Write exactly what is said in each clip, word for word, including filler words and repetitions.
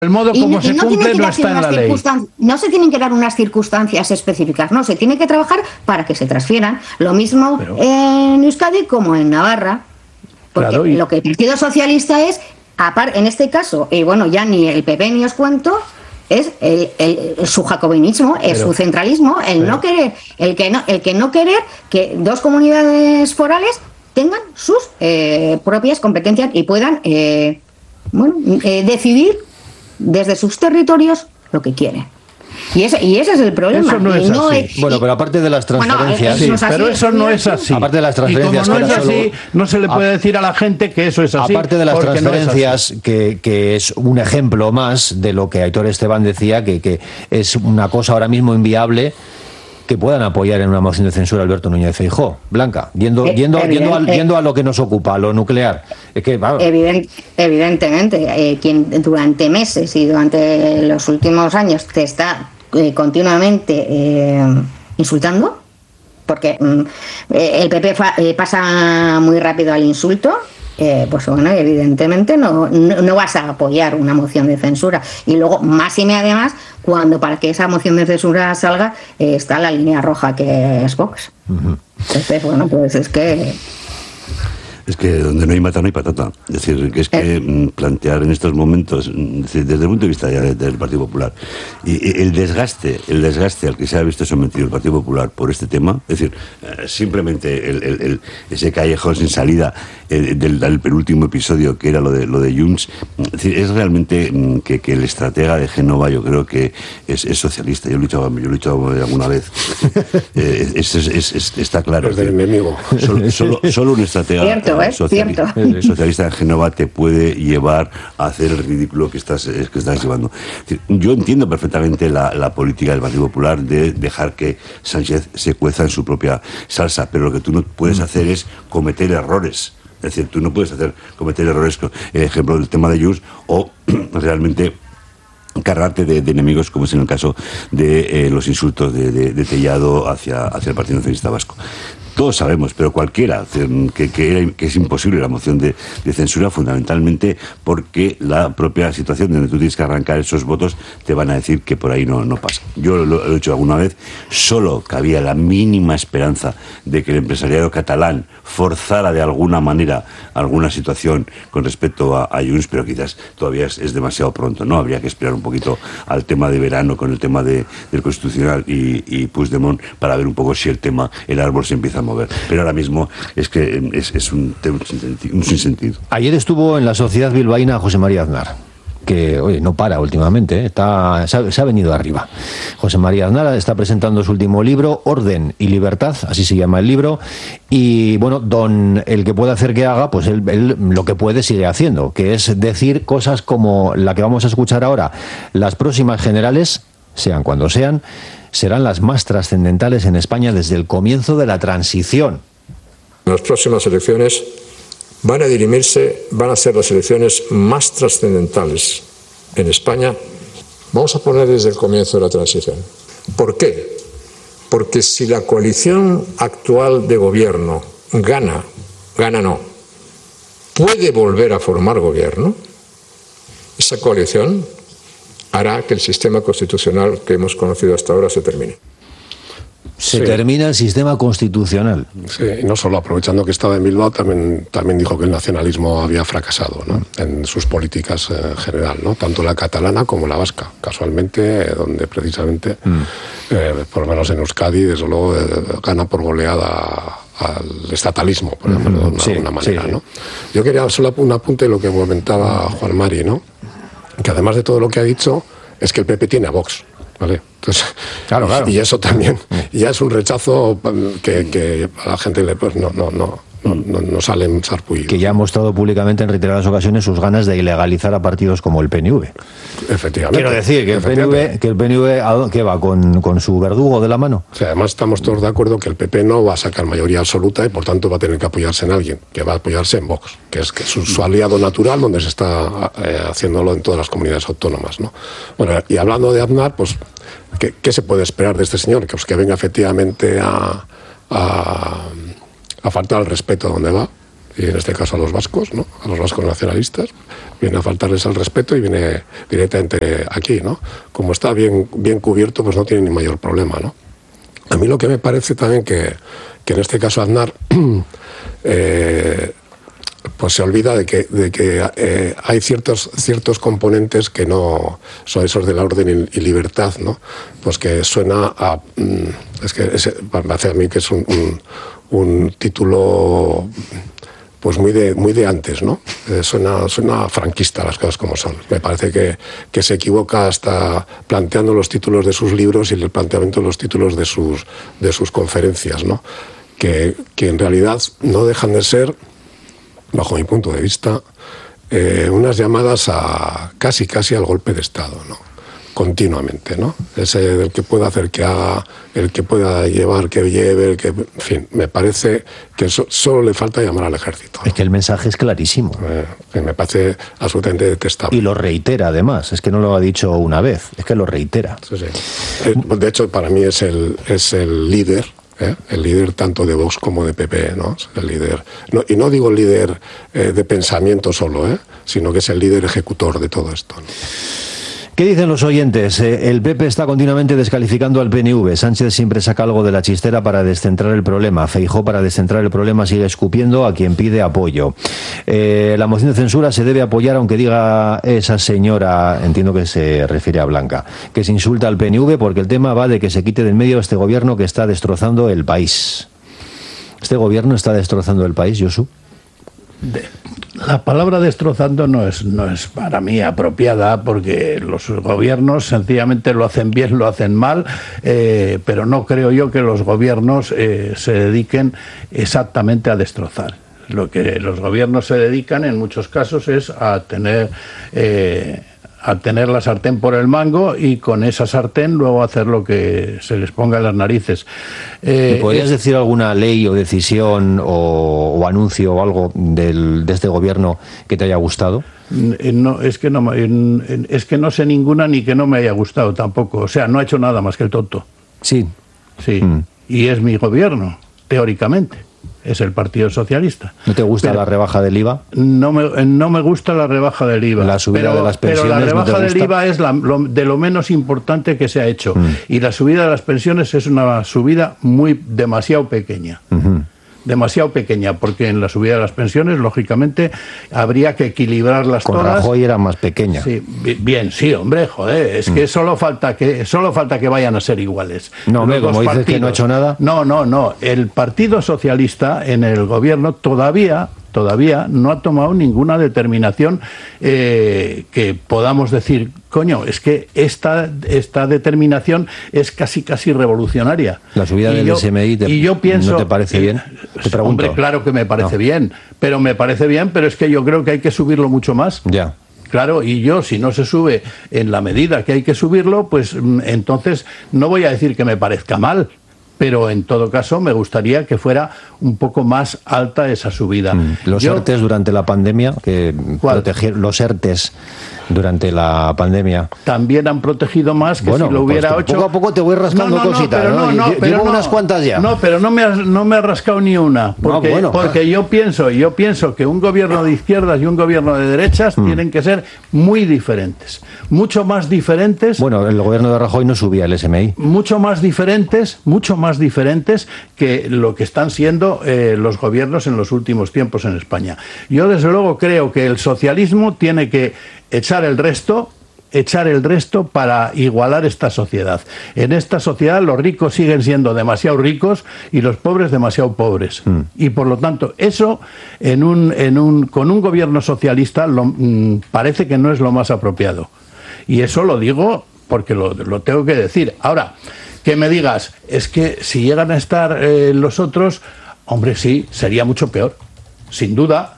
El modo como y, se y no cumple no está en la ley. No se tienen que dar unas circunstancias específicas, no, se tiene que trabajar para que se transfieran. Lo mismo Pero... en Euskadi como en Navarra. Porque claro, y... lo que el Partido Socialista es, en este caso, y bueno, ya ni el P P ni os cuento, es el, el, su jacobinismo, es Pero... su centralismo, el Pero... no querer, el que no, el que no querer que dos comunidades forales tengan sus eh, propias competencias y puedan eh, bueno, eh, decidir desde sus territorios lo que quieren. Y ese, y ese es el problema. Eso no es no así. Es, bueno, pero aparte de las transferencias... Bueno, sí, pero eso no es así. Aparte de las transferencias... Y como no es así, solo, no se le puede decir a la gente que eso es así. Aparte de las transferencias, no que, que es un ejemplo más de lo que Aitor Esteban decía, que, que es una cosa ahora mismo inviable que puedan apoyar en una moción de censura a Alberto Núñez Feijóo. Blanca, yendo, eh, yendo, yendo, a, yendo a lo que nos ocupa, a lo nuclear. Es que, vamos. Evident, evidentemente, eh, quien durante meses y durante los últimos años te está eh, continuamente eh, insultando, porque eh, el P P fa, eh, pasa muy rápido al insulto, eh, pues bueno, evidentemente no, no, no vas a apoyar una moción de censura. Y luego, más y me además, cuando para que esa moción de censura salga, eh, está la línea roja que es Vox. Uh-huh. Entonces, bueno, pues es que... Es que donde no hay mata no hay patata. Es decir, que es que eh. plantear en estos momentos, decir, desde el punto de vista ya del Partido Popular, y, y el desgaste, el desgaste al que se ha visto sometido el Partido Popular por este tema, es decir, eh, simplemente el, el, el, ese callejón sin salida eh, del, del penúltimo episodio que era lo de lo de Junts, es decir, es realmente que, que el estratega de Génova, yo creo que es, es socialista. Yo lo he dicho, yo lo he dicho alguna vez. eh, es, es, es, es, está claro. Es del enemigo. Solo, solo, solo un estratega Cierto, ¿eh? socialista, Cierto. socialista de Génova te puede llevar a hacer el ridículo que estás, que estás llevando. Yo entiendo perfectamente la, la política del Partido Popular de dejar que Sánchez se cueza en su propia salsa, pero lo que tú no puedes hacer es cometer errores. Es decir, tú no puedes hacer cometer errores, el ejemplo del tema de Junts, o realmente cargarte de, de enemigos, como es en el caso de eh, los insultos de, de, de Tellado hacia, hacia el Partido Nacionalista Vasco. Todos sabemos, pero cualquiera, que, que, era, que es imposible la moción de, de censura, fundamentalmente porque la propia situación donde tú tienes que arrancar esos votos te van a decir que por ahí no, no pasa. Yo lo, lo he hecho alguna vez, solo que había la mínima esperanza de que el empresariado catalán forzara de alguna manera alguna situación con respecto a, a Junts, pero quizás todavía es, es demasiado pronto, ¿no? Habría que esperar un poquito al tema de verano con el tema de, del Constitucional y, y Puigdemont para ver un poco si el tema, el árbol se empieza a mover. Pero ahora mismo es que es, es un, un sinsentido. Ayer estuvo en la Sociedad Bilbaína José María Aznar, que oye, no para últimamente, ¿eh? está, se ha, se ha venido arriba. José María Aznar está presentando su último libro, Orden y Libertad, así se llama el libro, y bueno, don el que puede hacer que haga, pues él, él lo que puede sigue haciendo, que es decir cosas como la que vamos a escuchar ahora. Las próximas generales, sean cuando sean, serán las más trascendentales en España desde el comienzo de la transición. Las próximas elecciones van a dirimirse, van a ser las elecciones más trascendentales en España. Vamos a poner desde el comienzo de la transición. ¿Por qué? Porque si la coalición actual de gobierno gana, gana no, puede volver a formar gobierno, esa coalición hará que el sistema constitucional que hemos conocido hasta ahora se termine. Se sí. termina el sistema constitucional. Sí, y no solo aprovechando que estaba en Bilbao, también, también dijo que el nacionalismo había fracasado, ¿no? En sus políticas en eh, general, ¿no? Tanto la catalana como la vasca, casualmente, eh, donde precisamente, mm. eh, por lo menos en Euskadi, desde luego, eh, gana por goleada al estatalismo, por ejemplo, de alguna sí, manera, sí. ¿no? Yo quería solo un apunte de lo que comentaba Juan Mari, ¿no? Que además de todo lo que ha dicho, es que el P P tiene a Vox, ¿vale? Entonces, claro, claro. Y eso también ya es un rechazo que, que a la gente le, pues, no, no, no, no, no, no salen sarpullidos. Que ya ha mostrado públicamente en reiteradas ocasiones sus ganas de ilegalizar a partidos como el P N V. Efectivamente. Quiero decir que el P N V, que el P N V ¿qué va? ¿Con, con su verdugo de la mano? O sea, además estamos todos de acuerdo que el P P no va a sacar mayoría absoluta y por tanto va a tener que apoyarse en alguien, que va a apoyarse en Vox, que es, que es su, su aliado natural, donde se está eh, haciéndolo en todas las comunidades autónomas, ¿no? Bueno, y hablando de Aznar, pues ¿qué, qué se puede esperar de este señor? Que, pues, que venga efectivamente a, a, a faltar al respeto donde va, y en este caso a los vascos, ¿no? A los vascos nacionalistas, viene a faltarles el respeto y viene directamente aquí, ¿no? Como está bien, bien cubierto, pues no tiene ni mayor problema, ¿no? A mí lo que me parece también que, que en este caso Aznar eh, pues se olvida de que, de que eh, hay ciertos, ciertos componentes que no son esos de la orden y, y libertad, ¿no? Pues que suena a... Es que es, me parece a mí que es un, un, un título pues muy de, muy de antes, ¿no? Eh, suena, suena franquista las cosas como son. Me parece que, que se equivoca hasta planteando los títulos de sus libros y el planteamiento de los títulos de sus, de sus conferencias, ¿no? Que, que en realidad no dejan de ser, bajo mi punto de vista, eh, unas llamadas a casi casi al golpe de Estado, ¿no? Continuamente, ¿no? Ese del que pueda hacer que haga, el que pueda llevar que lleve, el que, en fin, me parece que eso, solo le falta llamar al ejército, ¿no? Es que el mensaje es clarísimo. Eh, me parece absolutamente detestable. Y lo reitera además, es que no lo ha dicho una vez, es que lo reitera. Sí, sí. Eh, de hecho, para mí es el, es el líder. ¿Eh? El líder tanto de Vox como de P P, ¿no? El líder, no, y no digo el líder eh, de pensamiento solo, ¿eh? Sino que es el líder ejecutor de todo esto, ¿no? ¿Qué dicen los oyentes? Eh, el P P está continuamente descalificando al P N V. Sánchez siempre saca algo de la chistera para descentrar el problema. Feijóo, para descentrar el problema, sigue escupiendo a quien pide apoyo. Eh, la moción de censura se debe apoyar, aunque diga esa señora, entiendo que se refiere a Blanca, que se insulta al P N V porque el tema va de que se quite del medio este gobierno que está destrozando el país. ¿Este gobierno está destrozando el país, Josu? De, la palabra destrozando no es, no es para mí apropiada, porque los gobiernos sencillamente lo hacen bien, lo hacen mal, eh, pero no creo yo que los gobiernos eh, se dediquen exactamente a destrozar. Lo que los gobiernos se dedican en muchos casos es a tener... Eh, a tener la sartén por el mango y con esa sartén luego hacer lo que se les ponga en las narices. Eh, ¿Podrías es, decir alguna ley o decisión o, o anuncio o algo del, de este gobierno que te haya gustado? No, es que no, es que no sé ninguna ni que no me haya gustado tampoco. O sea, no ha hecho nada más que el tonto. Sí. Sí. Mm. Y es mi gobierno, teóricamente. Es el Partido Socialista. ¿No te gusta pero la rebaja del I V A? No me, no me gusta la rebaja del I V A. La subida pero, de las pensiones. Pero la rebaja ¿no te del gusta? I V A es la, lo, de lo menos importante que se ha hecho. Mm. Y la subida de las pensiones es una subida muy demasiado pequeña. Uh-huh. Demasiado pequeña, porque en la subida de las pensiones, lógicamente, habría que equilibrar las Con todas. Rajoy era más pequeña. Sí, bien, sí, hombre, joder, es mm. que solo falta que solo falta que vayan a ser iguales. No, hombre, como dices que no ha hecho nada. No, no, no. El Partido Socialista en el gobierno todavía todavía no ha tomado ninguna determinación eh, que podamos decir, coño, es que esta, esta determinación es casi casi revolucionaria. La subida y del yo, S M I te, y yo pienso, ¿no te parece bien? Te pregunto. Hombre, claro que me parece no. bien, pero me parece bien, pero es que yo creo que hay que subirlo mucho más. Ya. Claro, y yo, si no se sube en la medida que hay que subirlo, pues entonces no voy a decir que me parezca mal, pero en todo caso me gustaría que fuera un poco más alta esa subida. Mm. Los Yo, ERTES durante la pandemia, que protegieron los ERTES durante la pandemia. También han protegido más que bueno, si lo hubiera pues hecho. Poco a poco te voy rascando no, no, cositas, no, pero ¿no? no, no, pero Llevo no, unas cuantas ya. No, pero no me has, no me has rascado ni una, porque, no, bueno, porque yo pienso, yo pienso que un gobierno de izquierdas y un gobierno de derechas mm. tienen que ser muy diferentes, mucho más diferentes. Bueno, el gobierno de Rajoy no subía el S M I. Mucho más diferentes, mucho más diferentes que lo que están siendo eh, los gobiernos en los últimos tiempos en España. Yo desde luego creo que el socialismo tiene que echar el resto, echar el resto para igualar esta sociedad. En esta sociedad los ricos siguen siendo demasiado ricos y los pobres demasiado pobres. Mm. Y por lo tanto, eso en un, en un, con un gobierno socialista lo, mm, parece que no es lo más apropiado. Y eso lo digo porque lo, lo tengo que decir. Ahora, que me digas, es que si llegan a estar eh, los otros, hombre, sí, sería mucho peor. Sin duda,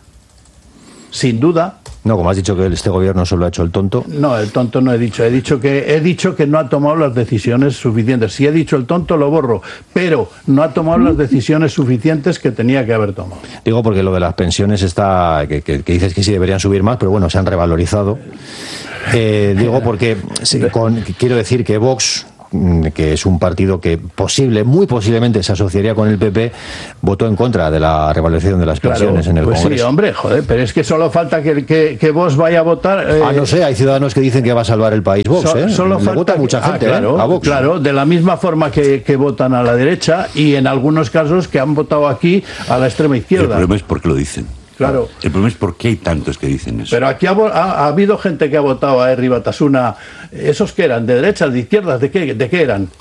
sin duda. No, como has dicho que este gobierno solo ha hecho el tonto. No, el tonto no he dicho. He dicho que he dicho que no ha tomado las decisiones suficientes. Si he dicho el tonto, lo borro. Pero no ha tomado las decisiones suficientes que tenía que haber tomado. Digo porque lo de las pensiones está... Que, que, que dices que sí deberían subir más, pero bueno, se han revalorizado. Eh, digo porque sí, con, quiero decir que Vox... que es un partido que posible, muy posiblemente se asociaría con el P P, votó en contra de la revalorización de las pensiones, claro, en el pues Congreso. Sí, hombre, joder, pero es que solo falta que, que, que Vox vaya a votar. Eh, ah, no sé, hay ciudadanos que dicen que va a salvar el país Vox, so, ¿eh? Solo Le falta vota mucha que, gente, ah, claro, ¿eh? A Vox. Claro, de la misma forma que, que votan a la derecha y en algunos casos que han votado aquí a la extrema izquierda. El problema es por qué lo dicen. Claro. El problema es por qué hay tantos que dicen eso. Pero aquí ha, ha, ha habido gente que ha votado a Herri Batasuna. ¿Esos qué eran? ¿De derechas, de izquierdas? ¿De qué, de qué eran?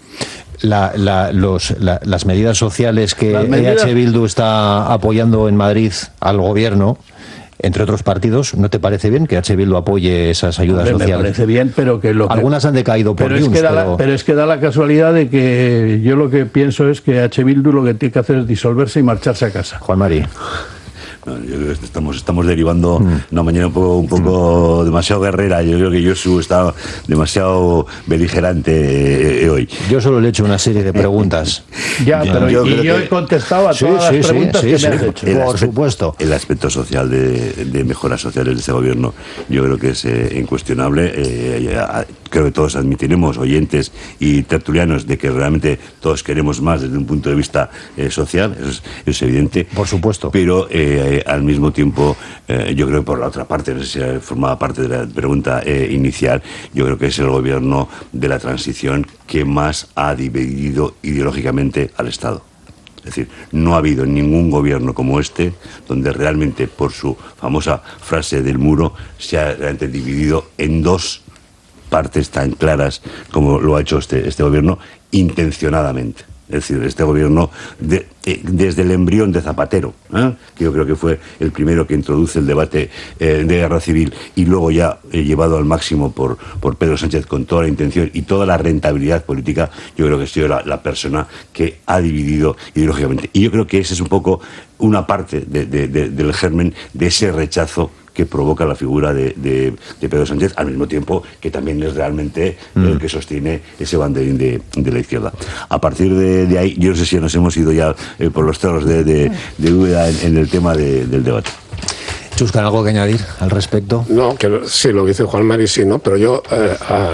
La, la, los, la, las medidas sociales que Las medidas... E H Bildu está apoyando en Madrid al gobierno, entre otros partidos, ¿no te parece bien que E H Bildu apoye esas ayudas Hombre, sociales? Me parece bien, pero que lo que... Algunas han decaído por pero Junts, es que da pero... La, pero es que da la casualidad de que yo lo que pienso es que E H Bildu lo que tiene que hacer es disolverse y marcharse a casa. Juan Mari. Yo creo que estamos, estamos derivando mm. una mañana un poco, un poco mm. demasiado guerrera. Yo creo que Josu está demasiado beligerante eh, hoy. Yo solo le he hecho una serie de preguntas. ya, pero yo y yo que... he contestado a sí, todas sí, las preguntas sí, que sí, me sí. has hecho. El Por aspecto, supuesto. El aspecto social de, de mejoras sociales de este gobierno, yo creo que es eh, incuestionable. Eh, creo que todos admitiremos, oyentes y tertulianos, de que realmente todos queremos más desde un punto de vista eh, social. Eso es, eso es evidente. Por supuesto. Pero eh, al mismo tiempo, eh, yo creo que por la otra parte, no sé si formaba parte de la pregunta eh, inicial, yo creo que es el gobierno de la transición que más ha dividido ideológicamente al Estado. Es decir, no ha habido ningún gobierno como este donde realmente, por su famosa frase del muro, se ha realmente dividido en dos partes tan claras como lo ha hecho este, este gobierno intencionadamente. Es decir, este gobierno, de, eh, desde el embrión de Zapatero, ¿eh? que yo creo que fue el primero que introduce el debate eh, de guerra civil, y luego ya eh, llevado al máximo por, por Pedro Sánchez con toda la intención y toda la rentabilidad política, yo creo que ha sido la, la persona que ha dividido ideológicamente. Y yo creo que esa es un poco una parte de, de, de, del germen de ese rechazo que provoca la figura de, de, de Pedro Sánchez, al mismo tiempo que también es realmente mm. el que sostiene ese banderín de, de la izquierda. A partir de, de ahí, yo no sé si nos hemos ido ya eh, por los toros de, de, de Úbeda en, en el tema de, del debate. Chuscan, ¿algo que añadir al respecto? No, que sí, lo que dice Juan Mari, sí, ¿no? Pero yo, eh,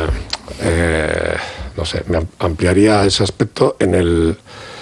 eh, no sé, me ampliaría ese aspecto en el...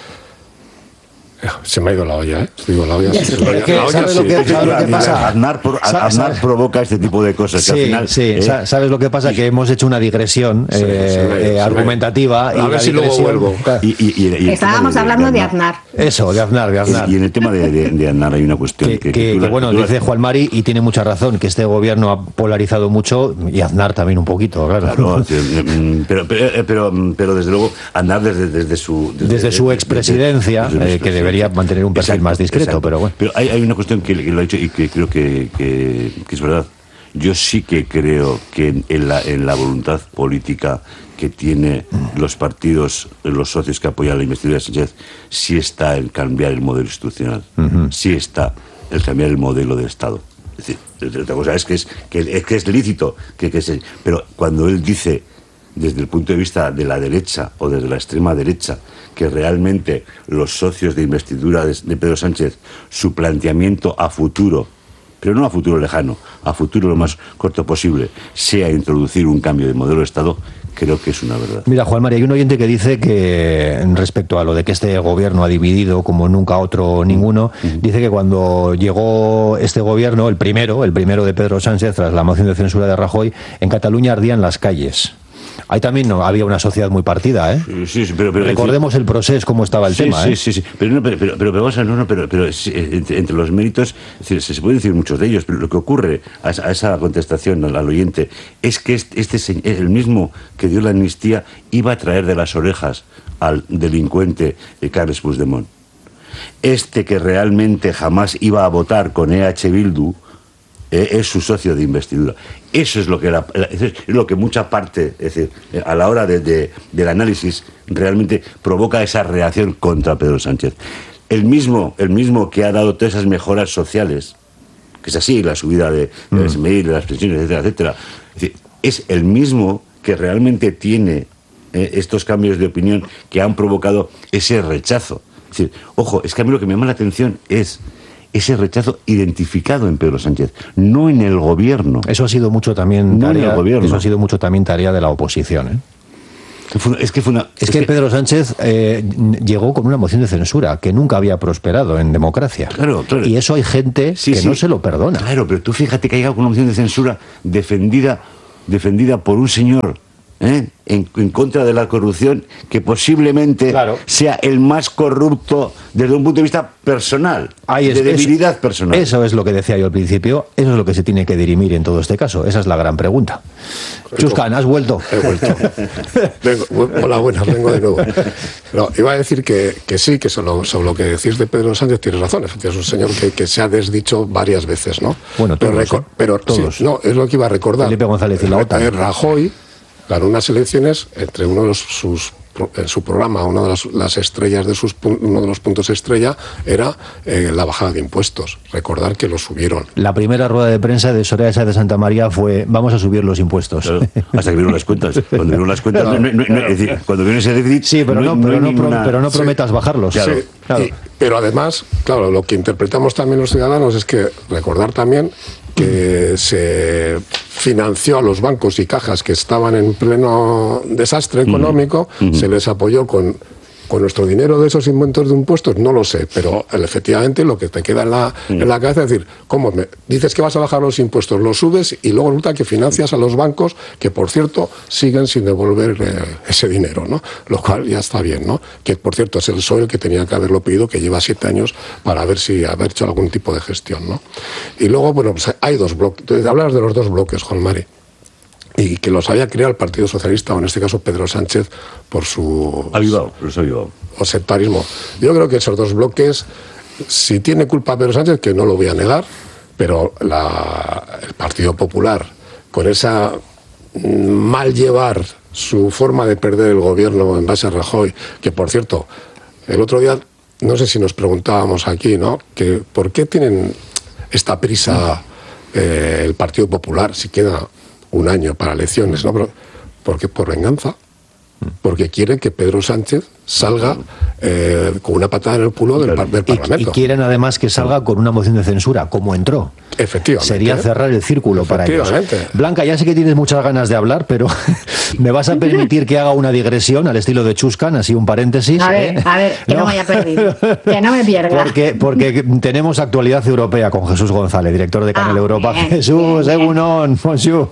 Se me ha ido la olla, ¿eh? Digo, la olla, sí, la olla, la olla ¿sabes sí. lo que, ¿sabes lo que pasa? Aznar, por, Aznar provoca este tipo de cosas. Sí, que al final, sí. ¿eh? ¿Sabes lo que pasa? Que hemos hecho una digresión sí, eh, eh, argumentativa. A ver si luego vuelvo. Y, y, y, y Estábamos de, hablando de Aznar. Eso, de Aznar, de Aznar. Y en el tema de, de, de Aznar hay una cuestión que, que, que, que, que, que bueno, tú, dice Juan Mari, y tiene mucha razón, que este gobierno ha polarizado mucho, y Aznar también un poquito, claro. claro pero, pero, pero, pero desde luego, Aznar desde, desde su... Desde, desde su expresidencia, desde, desde eh, que debería mantener un perfil exacto, más discreto, exacto. pero bueno. Pero hay, hay una cuestión que, que lo ha dicho y que creo que, que, que es verdad. Yo sí que creo que en la, en la voluntad política que tiene los partidos, los socios que apoyan la investidura de Sánchez, sí está el cambiar el modelo institucional, uh-huh. sí está el cambiar el modelo de Estado. Es decir, otra cosa es que es, que, es, que es lícito, que, que es, pero cuando él dice, desde el punto de vista de la derecha o desde la extrema derecha, que realmente los socios de investidura de, de Pedro Sánchez, su planteamiento a futuro, pero no a futuro lejano, a futuro lo más corto posible, sea introducir un cambio de modelo de Estado, creo que es una verdad. Mira, Juan María, hay un oyente que dice que, respecto a lo de que este gobierno ha dividido como nunca otro ninguno, uh-huh. dice que cuando llegó este gobierno, el primero, el primero de Pedro Sánchez, tras la moción de censura de Rajoy, en Cataluña ardían las calles. Ahí también no, había una sociedad muy partida, ¿eh? Sí, sí, pero, pero recordemos el proceso, cómo estaba el sí, tema, sí, ¿eh? Sí, sí, pero no, pero, pero, pero, pero, no, no, pero, pero entre, entre los méritos, es decir, se, se pueden decir muchos de ellos, pero lo que ocurre a, a esa contestación al, al oyente es que este, este el mismo que dio la amnistía iba a traer de las orejas al delincuente eh, Carles Puigdemont. Este que realmente jamás iba a votar con E H Bildu es su socio de investidura. Eso es lo que era, es lo que mucha parte, es decir, a la hora de, de, del análisis, realmente provoca esa reacción contra Pedro Sánchez. El mismo, el mismo que ha dado todas esas mejoras sociales, que es así, la subida de, de las medidas, de las pensiones, etcétera, etcétera, es decir, es el mismo que realmente tiene eh, estos cambios de opinión que han provocado ese rechazo. Es decir, ojo, es que a mí lo que me llama la atención es ese rechazo identificado en Pedro Sánchez, no en el gobierno. Eso ha sido mucho también no tarea, en el gobierno. Eso ha sido mucho también tarea de la oposición, ¿eh? Es que, fue una, es que Pedro Sánchez eh, llegó con una moción de censura que nunca había prosperado en democracia. Claro, claro. Y eso hay gente sí, que sí. no se lo perdona. Claro, pero tú fíjate que ha llegado con una moción de censura defendida, defendida por un señor ¿eh? en, en contra de la corrupción que posiblemente claro. sea el más corrupto desde un punto de vista personal, Ahí es, de debilidad es, personal. Eso es lo que decía yo al principio, eso es lo que se tiene que dirimir en todo este caso, esa es la gran pregunta. Chuscan, ¿has vuelto? He vuelto. Vengo, hola, buenas, vengo de nuevo. No, iba a decir que, que sí, que sobre, sobre lo que decís de Pedro Sánchez tienes razón, efectivamente es un señor que, que se ha desdicho varias veces, ¿no? Bueno, todos, pero, ¿eh? pero todos. Sí, no, es lo que iba a recordar. Felipe González y la OTAN. Rajoy ganó unas elecciones entre uno de los, sus en su programa, una de las, las estrellas de sus uno de los puntos estrella era eh, la bajada de impuestos. Recordar que lo subieron. La primera rueda de prensa de Soraya Sáenz de Santa María fue: vamos a subir los impuestos. Claro, hasta que vieron las cuentas. Cuando vieron las cuentas, no, no, no, no, es decir, cuando vieron ese déficit, sí, pero no, no, pero no, ninguna... pero no prometas sí, bajarlos. Claro, sí, claro. Y, pero además, claro, lo que interpretamos también los ciudadanos es que recordar también que se financió a los bancos y cajas que estaban en pleno desastre económico, uh-huh. se les apoyó con, con nuestro dinero de esos inventos de impuestos, no lo sé, pero efectivamente lo que te queda en la, uh-huh. en la cabeza es decir, ¿cómo me dices que vas a bajar los impuestos, los subes y luego resulta que financias a los bancos que, por cierto, siguen sin devolver eh, ese dinero, ¿no? Lo cual ya está bien, ¿no? Que, por cierto, es el P S O E el que tenía que haberlo pedido, que lleva siete años para ver si haber hecho algún tipo de gestión, ¿no? Y luego, bueno, pues hay dos bloques, hablas de los dos bloques, Juan Mari, y que los había creado el Partido Socialista, o en este caso Pedro Sánchez, por su... Avivado, los avivado. O sectarismo. Yo creo que esos dos bloques, si tiene culpa Pedro Sánchez, que no lo voy a negar, pero la, el Partido Popular, con esa mal llevar su forma de perder el gobierno en base a Rajoy, que por cierto, el otro día, no sé si nos preguntábamos aquí, ¿no?, que por qué tienen esta prisa eh, el Partido Popular, si queda un año para elecciones, ¿no? Pero, porque por venganza, porque quieren que Pedro Sánchez salga eh, con una patada en el culo del, del Parlamento. Y, y quieren además que salga con una moción de censura, como entró. Efectivamente. Sería cerrar el círculo para ellos. Blanca, ya sé que tienes muchas ganas de hablar, pero ¿me vas a permitir que haga una digresión al estilo de Chuscan, así un paréntesis? A ver, ¿eh? a ver, que no, no me haya perdido, que no me pierda. Porque, porque tenemos actualidad europea con Jesús González, director de Canal ah, Europa. Bien, Jesús, bien, Egunon, bonjour.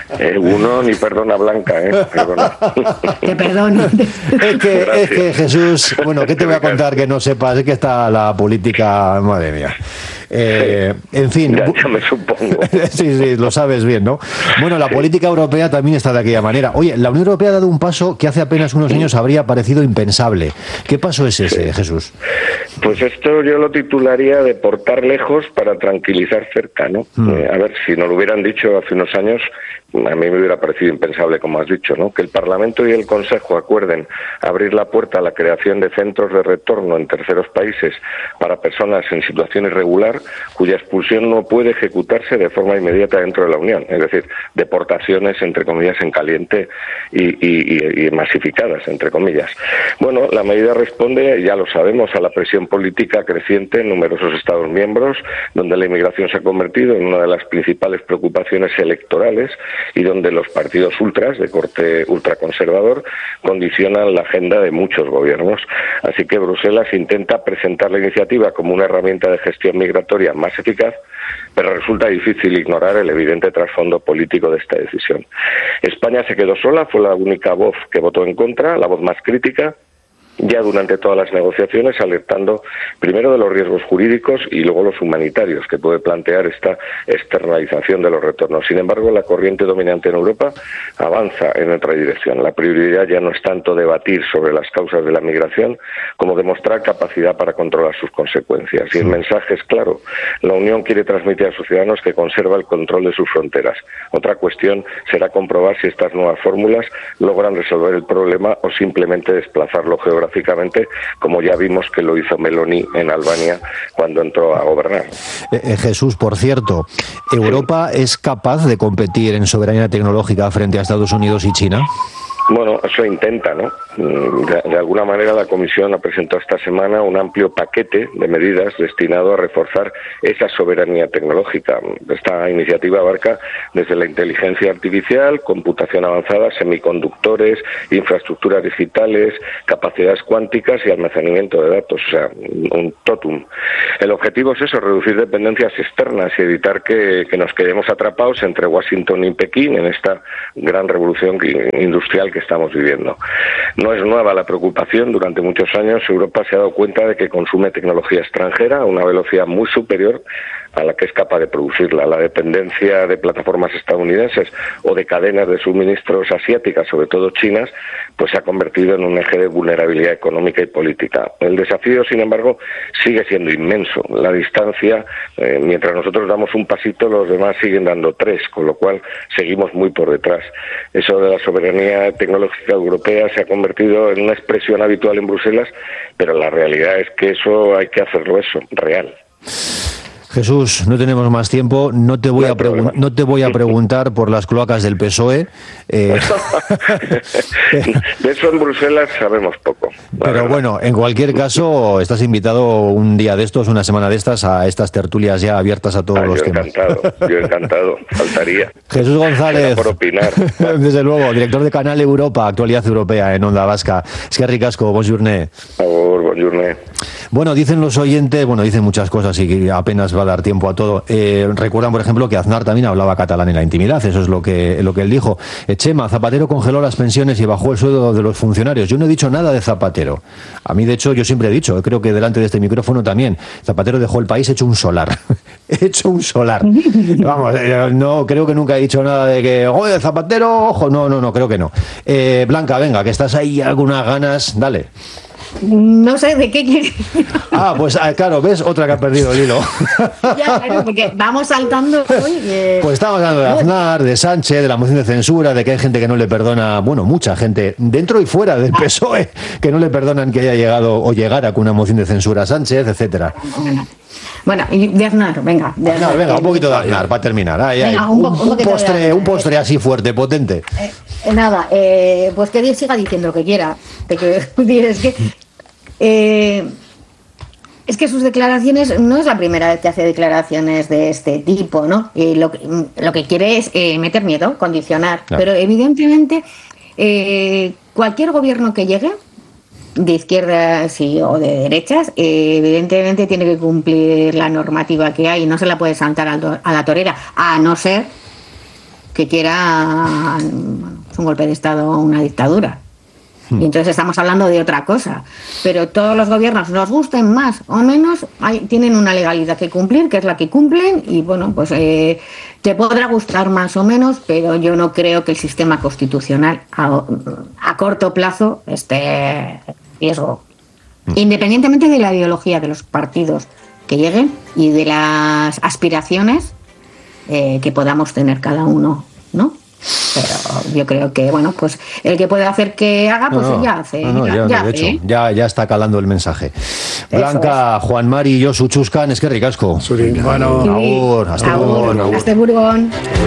Egunon y perdona Blanca, ¿eh? Perdona. Te perdono. Es que, es que Jesús, bueno, ¿qué te voy a contar que no sepas? Es que está la política, madre mía. Eh, en fin. Ya, ya me supongo. Sí, sí, lo sabes bien, ¿no? Bueno, la política europea también está de aquella manera. Oye, la Unión Europea ha dado un paso que hace apenas unos años habría parecido impensable. ¿Qué paso es ese, sí. Jesús? Pues esto yo lo titularía de portar lejos para tranquilizar cerca, ¿no? Mm. Eh, a ver, si nos lo hubieran dicho hace unos años, a mí me hubiera parecido impensable, como has dicho, ¿no? Que el Parlamento y el Consejo acuerden abrir la puerta a la creación de centros de retorno en terceros países para personas en situación irregular, cuya expulsión no puede ejecutarse de forma inmediata dentro de la Unión, es decir, deportaciones, entre comillas, en caliente y, y, y, y masificadas, entre comillas. Bueno, la medida responde, ya lo sabemos, a la presión política creciente en numerosos Estados miembros, donde la inmigración se ha convertido en una de las principales preocupaciones electorales y donde los partidos ultras, de corte ultraconservador, condicionan la agenda de muchos gobiernos. Así que Bruselas intenta presentar la iniciativa como una herramienta de gestión migratoria más eficaz, pero resulta difícil ignorar el evidente trasfondo político de esta decisión. España se quedó sola, fue la única voz que votó en contra, la voz más crítica, ya durante todas las negociaciones, alertando primero de los riesgos jurídicos y luego los humanitarios que puede plantear esta externalización de los retornos. Sin embargo, la corriente dominante en Europa avanza en otra dirección. La prioridad ya no es tanto debatir sobre las causas de la migración como demostrar capacidad para controlar sus consecuencias. Y el mensaje es claro. La Unión quiere transmitir a sus ciudadanos que conserva el control de sus fronteras. Otra cuestión será comprobar si estas nuevas fórmulas logran resolver el problema o simplemente desplazarlo geográficamente, como ya vimos que lo hizo Meloni en Albania cuando entró a gobernar. Eh, eh, Jesús, por cierto, ¿Europa sí. es capaz de competir en soberanía tecnológica frente a Estados Unidos y China? Bueno, eso intenta, ¿no? De, de alguna manera la Comisión ha presentado esta semana un amplio paquete de medidas destinado a reforzar esa soberanía tecnológica. Esta iniciativa abarca desde la inteligencia artificial, computación avanzada, semiconductores, infraestructuras digitales, capacidades cuánticas y almacenamiento de datos, o sea, un totum. El objetivo es eso, reducir dependencias externas y evitar que, que nos quedemos atrapados entre Washington y Pekín en esta gran revolución industrial que estamos viviendo. No es nueva la preocupación. Durante muchos años Europa se ha dado cuenta de que consume tecnología extranjera a una velocidad muy superior a la que es capaz de producirla. La dependencia de plataformas estadounidenses o de cadenas de suministros asiáticas, sobre todo chinas, pues se ha convertido en un eje de vulnerabilidad económica y política. El desafío, sin embargo, sigue siendo inmenso. La distancia, eh, mientras nosotros damos un pasito, los demás siguen dando tres, con lo cual seguimos muy por detrás. Eso de la soberanía tecnológica europea se ha convertido en una expresión habitual en Bruselas, pero la realidad es que eso hay que hacerlo eso, real. Jesús, no tenemos más tiempo. No te voy, no a, pregun- no te voy a preguntar por las cloacas del P S O E. Eh... De eso en Bruselas sabemos poco. Pero verdad. Bueno, en cualquier caso, estás invitado un día de estos, una semana de estas, a estas tertulias ya abiertas a todos ah, los yo temas. Encantado, yo encantado, faltaría. Jesús González, por opinar. Desde luego, director de Canal Europa, Actualidad Europea en Onda Vasca. Es que ricasco, bonjourné. Por favor, bonjourné. Bueno, dicen los oyentes, bueno, dicen muchas cosas y apenas va a dar tiempo a todo. Eh, recuerdan, por ejemplo, que Aznar también hablaba catalán en la intimidad, eso es lo que, lo que él dijo. Eh, Chema, Zapatero congeló las pensiones y bajó el sueldo de los funcionarios. Yo no he dicho nada de Zapatero. A mí, de hecho, yo siempre he dicho, creo que delante de este micrófono también, Zapatero dejó el país hecho un solar. hecho un solar. Vamos, eh, no, creo que nunca he dicho nada de que, oye, Zapatero, ojo, no, no, no, creo que no. Eh, Blanca, venga, que estás ahí, algunas ganas, dale. No sé de qué quieres. Ah, pues claro, ves, otra que ha perdido el hilo. Ya, claro, porque vamos saltando hoy. Eh... Pues estamos hablando de Aznar, de Sánchez, de la moción de censura, de que hay gente que no le perdona, bueno, mucha gente, dentro y fuera del P S O E, que no le perdonan que haya llegado o llegara con una moción de censura a Sánchez, etcétera. Bueno. Bueno, y de Aznar, venga. De Aznar, Aznar, venga, un poquito de Aznar para terminar. Ay, ay, venga, un, un, un, postre, un postre así fuerte, potente. Eh, eh, nada, eh, pues que Dios siga diciendo lo que quiera. De que, es que eh, es que sus declaraciones, no es la primera vez que hace declaraciones de este tipo, ¿no? Y lo, lo que quiere es eh, meter miedo, condicionar. Claro. Pero evidentemente eh, cualquier gobierno que llegue, de izquierdas sí, o de derechas, eh, evidentemente tiene que cumplir la normativa que hay y no se la puede saltar a la torera, a no ser que quiera bueno, un golpe de Estado o una dictadura. Y entonces estamos hablando de otra cosa. Pero todos los gobiernos, nos gusten más o menos, hay, tienen una legalidad que cumplir, que es la que cumplen, y bueno, pues eh, te podrá gustar más o menos, pero yo no creo que el sistema constitucional a, a corto plazo esté en riesgo. Independientemente de la ideología de los partidos que lleguen y de las aspiraciones eh, que podamos tener cada uno, ¿no? Pero yo creo que, bueno, pues el que puede hacer que haga, pues no, ya hace. No, no, ya, ya, de hecho, ¿eh? ya, ya está calando el mensaje. Blanca, es. Juan Mari y Josu Chuscan, es que ricasco. Bueno, agur, hasta luego. Hasta Burgón.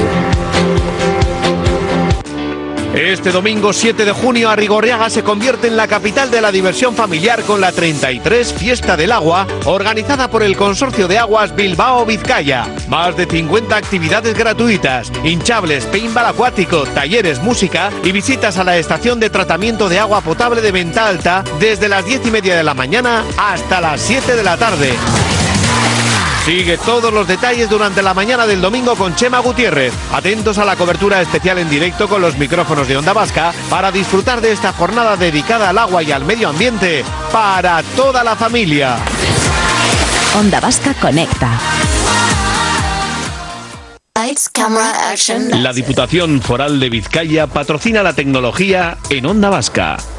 Este domingo siete de junio Arrigorriaga se convierte en la capital de la diversión familiar con la treinta y tres Fiesta del Agua, organizada por el Consorcio de Aguas Bilbao Vizcaya. Más de cincuenta actividades gratuitas, hinchables, paintball acuático, talleres, música y visitas a la estación de tratamiento de agua potable de Venta Alta desde las diez y media de la mañana hasta las siete de la tarde. Sigue todos los detalles durante la mañana del domingo con Chema Gutiérrez. Atentos a la cobertura especial en directo con los micrófonos de Onda Vasca para disfrutar de esta jornada dedicada al agua y al medio ambiente para toda la familia. Onda Vasca conecta. La Diputación Foral de Vizcaya patrocina la tecnología en Onda Vasca.